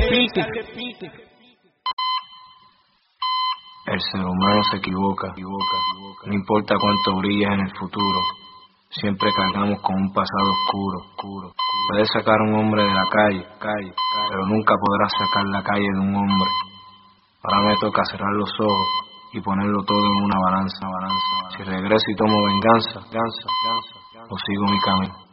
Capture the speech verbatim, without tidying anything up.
repite. El ser humano se equivoca, equivoca, equivoca. No importa cuánto brilles en el futuro, siempre cargamos con un pasado oscuro, oscuro. Puedes sacar a un hombre de la calle, calle, pero nunca podrás sacar la calle de un hombre. Ahora me toca cerrar los ojos y ponerlo todo en una balanza, balanza, balanza. Si regreso y tomo venganza, venganza, venganza, o sigo mi camino.